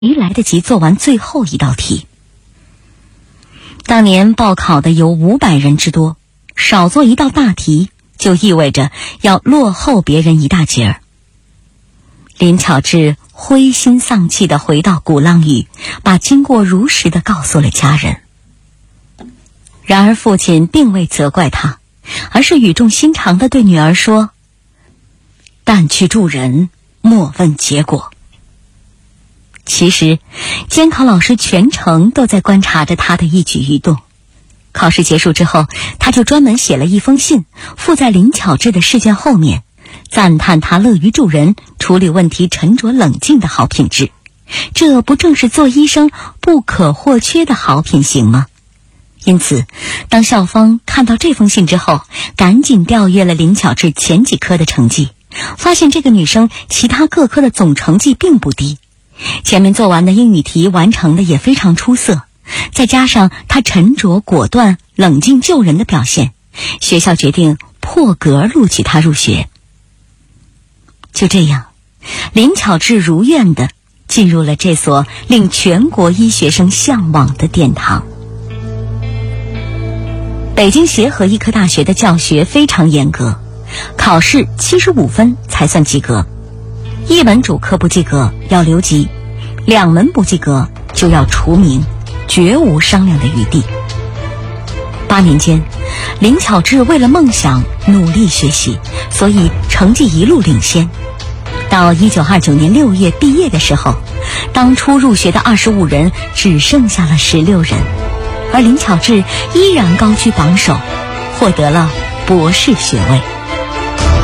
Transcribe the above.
没来得及做完最后一道题。当年报考的有500人之多，少做一道大题就意味着要落后别人一大截儿。林巧稚灰心丧气地回到鼓浪屿，把经过如实地告诉了家人。然而父亲并未责怪他，而是语重心长地对女儿说：但去助人，莫问结果。其实监考老师全程都在观察着他的一举一动。考试结束之后，他就专门写了一封信，附在林巧稚的试卷后面，赞叹他乐于助人，处理问题沉着冷静的好品质。这不正是做医生不可或缺的好品行吗？因此当校方看到这封信之后，赶紧调阅了林巧稚前几科的成绩，发现这个女生其他各科的总成绩并不低，前面做完的英语题完成的也非常出色，再加上她沉着果断、冷静救人的表现，学校决定破格录取她入学。就这样，林巧稚如愿地进入了这所令全国医学生向往的殿堂。北京协和医科大学的教学非常严格，考试75分才算及格，1门主科不及格要留级，2门不及格就要除名，绝无商量的余地。8年间，林巧稚为了梦想努力学习，所以成绩一路领先。到1929年6月毕业的时候，当初入学的25人只剩下了16人，而林巧稚依然高居榜首，获得了博士学位。